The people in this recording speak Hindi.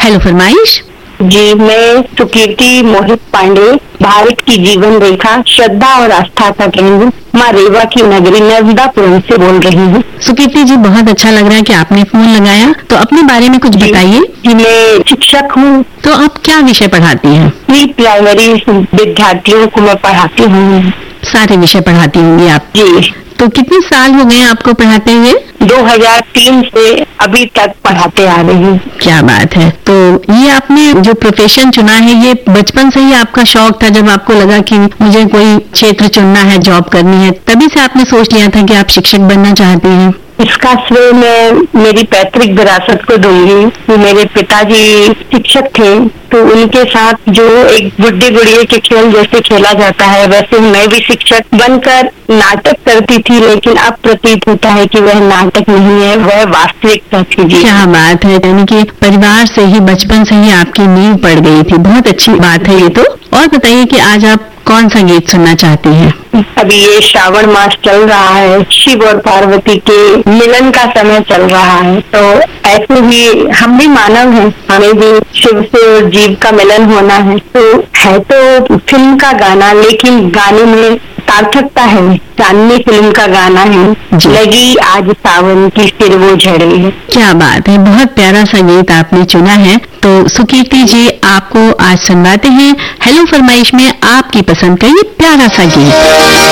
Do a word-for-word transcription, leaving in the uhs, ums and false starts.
हेलो फरमाइश। जी, मैं सुकीर्ति मोहित पांडे, भारत की जीवन रेखा, श्रद्धा और आस्था का केंद्र, माँ रेवा की नगरी नर्मदापुरम से बोल रही हूँ। सुकीर्ति जी, बहुत अच्छा लग रहा है कि आपने फोन लगाया, तो अपने बारे में कुछ बताइए। जी, मैं शिक्षक हूँ। तो आप क्या विषय पढ़ाती हैं? प्री प्राइमरी विद्यार्थियों को मैं पढ़ाती हूँ। सारे विषय पढ़ाती होंगी आप? जी। तो कितने साल हो गए आपको पढ़ाते हुए? दो हज़ार तीन से अभी तक पढ़ाते आ रही हूँ। क्या बात है। तो ये आपने जो प्रोफेशन चुना है, ये बचपन से ही आपका शौक था? जब आपको लगा कि मुझे कोई क्षेत्र चुनना है, जॉब करनी है, तभी से आपने सोच लिया था कि आप शिक्षक बनना चाहती हैं? इसका श्रेय मैं मेरी पैतृक विरासत को दूंगी। मेरे पिताजी शिक्षक थे, तो उनके साथ जो एक बुड्ढी गुड़िया के खेल जैसे खेला जाता है, वैसे मैं भी शिक्षक बनकर नाटक करती थी, लेकिन अब प्रतीत होता है कि वह नाटक नहीं है, वह वास्तविकता थी। जी, क्या बात है। यानी कि परिवार से ही, बचपन से ही आपकी नींव पड़ गई थी। बहुत अच्छी बात है ये तो। और बताइए कि आज आप कौन सा गीत सुनना चाहती हैं? अभी ये श्रावण मास चल रहा है, शिव और पार्वती के मिलन का समय चल रहा है, तो ऐसे ही हम भी मानव हैं, हमें भी शिव से और जीव का मिलन होना है। तो है तो फिल्म का गाना, लेकिन गाने में सार्थकता है। चांदनी फिल्म का गाना है, लगी आज सावन की फिर वो झड़े है। क्या बात है, बहुत प्यारा सा गीत आपने चुना है। तो सुकीर्ति जी, आपको आज सुनवाते हैं हेलो फरमाइश में आपकी पसंद का ये प्यारा सा गीत।